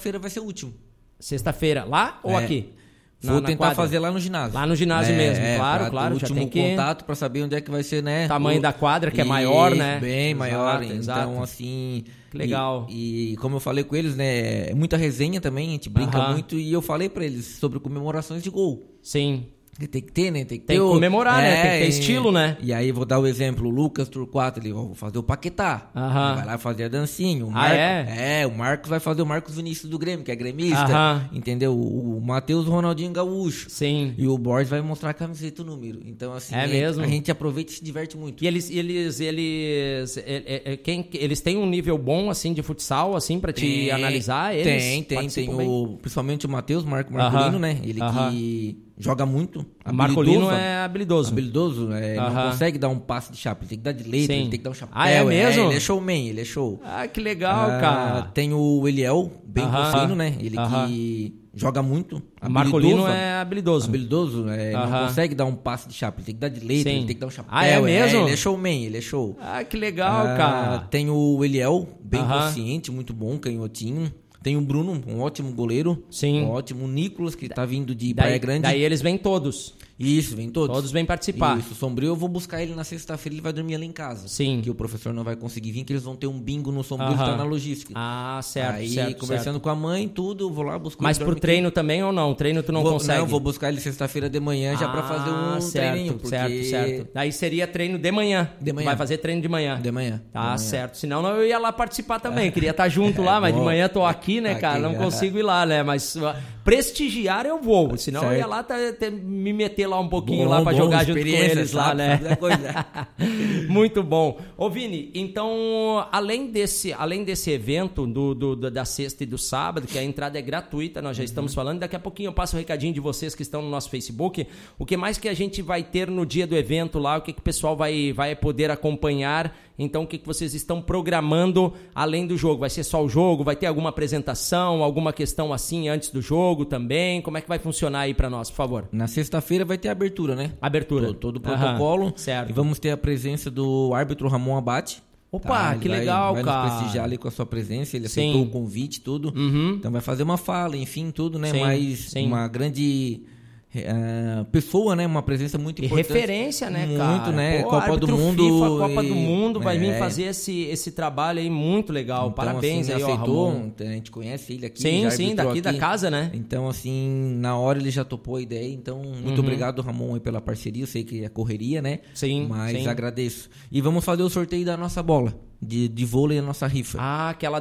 sexta-feira vai ser o último. Sexta-feira, lá ou aqui? Vou tentar fazer lá no ginásio. Lá no ginásio mesmo, claro. Já tem contato para saber onde é que vai ser, né? Tamanho da quadra, que é maior, né? Bem maior. Exato. Então, assim... Que legal. E como eu falei com eles, né? É muita resenha também, a gente brinca muito. E eu falei para eles sobre comemorações de gol. Sim. Tem que ter, né? Tem que comemorar, né? Tem que ter estilo, né? E aí vou dar o exemplo, o Lucas Turquato, ele vai fazer o Paquetá. Vai lá fazer a dancinha. O Marcos vai fazer o Marcos Vinícius do Grêmio, que é gremista. Entendeu? O Matheus Ronaldinho Gaúcho. Sim. E o Borges vai mostrar a camiseta e o número. Então, assim, mesmo? A gente aproveita e se diverte muito. E eles têm um nível bom, assim, de futsal, assim, pra te analisar? Eles tem principalmente o Matheus Marcolino, né? Ele que joga muito. O Marcolino é habilidoso. Não consegue dar um passe de chapa, ele tem que dar de letra, ele tem que dar um chapéu. É mesmo? Ele é showman, ele é show. Que legal, cara. Tem o Eliel, bem conhecido, né? Ele que joga muito. O Marcolino é habilidoso. Não consegue dar um passe de chapa, ele tem que dar de letra, ele tem que dar um chapéu. É mesmo? Ele é showman, ele é show. Que legal, cara. Tem o Eliel, bem consciente, muito bom, canhotinho. Tem o Bruno, um ótimo goleiro. Sim. Um ótimo. O Nicolas, que tá vindo de Praia Grande. Daí eles vêm todos. Isso, vem todos. Todos vêm participar. Isso, o Sombrio eu vou buscar ele na sexta-feira, ele vai dormir ali em casa. Sim. Que o professor não vai conseguir vir, que eles vão ter um bingo no Sombrio, que tá na logística. Certo, Aí, conversando com a mãe, tudo, eu vou lá buscar. Mas pro treino também ou não? Treino tu não consegue? Não, vou buscar ele sexta-feira de manhã já pra fazer um treininho. Certo. Daí seria treino de manhã. Vai fazer treino de manhã. De manhã. Certo. Senão eu ia lá participar também. Queria estar junto lá, mas de manhã tô aqui, né, cara? Não consigo ir lá, né? Mas prestigiar eu vou. Senão eu ia lá me meter lá um pouquinho lá pra jogar junto com eles lá, né? Muito bom. Ô Vini, então, além desse evento da sexta e do sábado, que a entrada é gratuita, nós já estamos falando, daqui a pouquinho eu passo o recadinho de vocês que estão no nosso Facebook, o que mais que a gente vai ter no dia do evento lá, o que o pessoal vai poder acompanhar, então o que vocês estão programando além do jogo? Vai ser só o jogo? Vai ter alguma apresentação, alguma questão assim antes do jogo também? Como é que vai funcionar aí pra nós, por favor? Na sexta-feira vai ter abertura, né? Abertura. Todo o protocolo. Certo. E vamos ter a presença do árbitro Ramon Abate. Opa, que legal, cara. Vai nos prestigiar ali com a sua presença, ele aceitou o convite, tudo. Então vai fazer uma fala, enfim, tudo, né? Uma grande pessoa, né? Uma presença muito importante. E referência, né, cara? Muito, né? Copa do Mundo. FIFA, Copa do Mundo, vai vir fazer esse trabalho aí muito legal. Então, parabéns assim, aí, aceitou. Ramon. A gente conhece ele aqui. Sim, daqui da casa, né? Então, assim, na hora ele já topou a ideia. Então, muito obrigado, Ramon, aí pela parceria. Eu sei que é correria, né? Mas agradeço. E vamos fazer o sorteio da nossa bola. De vôlei, a nossa rifa. Aquela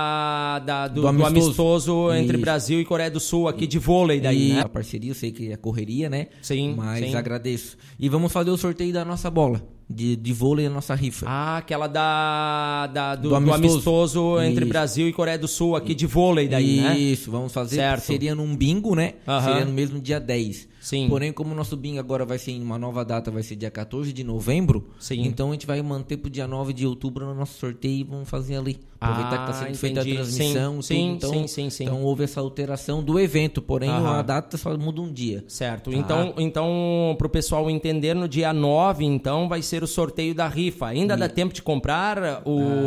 do amistoso entre Brasil e Coreia do Sul, aqui de vôlei daí, né? A parceria, eu sei que é correria, né? Mas agradeço. E vamos fazer o sorteio da nossa bola. De vôlei, a nossa rifa. Aquela do amistoso entre Brasil e Coreia do Sul, aqui de vôlei daí, né? Isso, vamos fazer. Seria num bingo, né? Seria no mesmo dia 10. Porém, como o nosso bingo agora vai ser em uma nova data, vai ser dia 14 de novembro, então a gente vai manter pro dia 9 de outubro no nosso sorteio e vamos fazer ali. Aproveitar que está sendo feita a transmissão. Então houve essa alteração do evento, porém a data só muda um dia. Certo. Então pro pessoal entender, no dia 9, então, vai ser o sorteio da rifa. Ainda dá tempo de comprar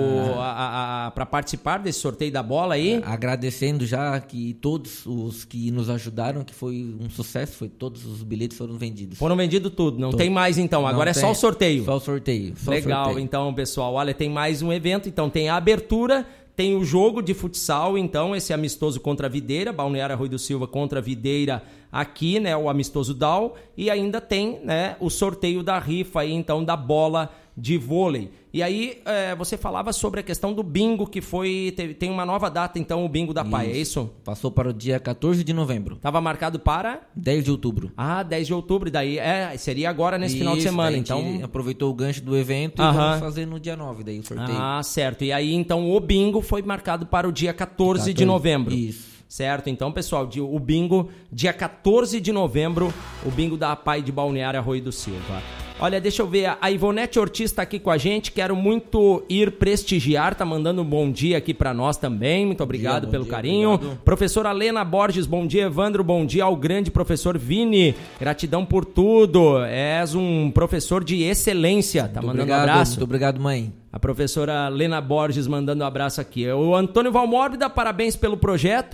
para participar desse sorteio da bola aí? Agradecendo já que todos os que nos ajudaram, que foi um sucesso, todos os bilhetes foram vendidos. Foram vendidos tudo, não tem mais então, agora é só o sorteio. Só o sorteio. Legal, então, pessoal, olha, tem mais um evento, então tem a abertura, tem o jogo de futsal, então, esse amistoso contra a Videira, Balneário Arroio do Silva contra a Videira aqui, né, o amistoso DAO, e ainda tem, né, o sorteio da rifa aí, então, da bola de vôlei. E aí, você falava sobre a questão do bingo, que tem uma nova data, então, o bingo da PAI, é isso? Passou para o dia 14 de novembro. Estava marcado para? 10 de outubro. 10 de outubro, daí seria agora nesse final de semana, então... aproveitou o gancho do evento e vamos fazer no dia 9, daí o sorteio. Certo. E aí, então, o bingo foi marcado para o dia 14 de novembro. Isso. Certo? Então, pessoal, o bingo, dia 14 de novembro, o bingo da PAI de Balneário Arroio do Silva. Olha, deixa eu ver, a Ivonete Ortiz está aqui com a gente, quero muito ir prestigiar, tá mandando um bom dia aqui para nós também, muito obrigado pelo carinho. Obrigado. Professora Lena Borges, bom dia, Evandro, bom dia ao grande professor Vini, gratidão por tudo, és um professor de excelência, tá mandando um abraço. Muito obrigado, mãe. A professora Lena Borges mandando um abraço aqui. O Antônio Valmórbida, parabéns pelo projeto.